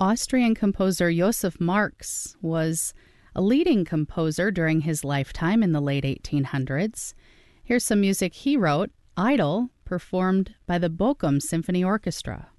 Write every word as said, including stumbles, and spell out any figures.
Austrian composer Joseph Marx was a leading composer during his lifetime in the late eighteen hundreds. Here's some music he wrote, Idle, performed by the Bochum Symphony Orchestra.